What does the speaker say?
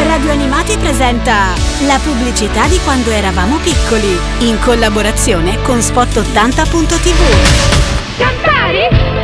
Radio Animati presenta la pubblicità di quando eravamo piccoli, in collaborazione con Spot80.tv. Campari?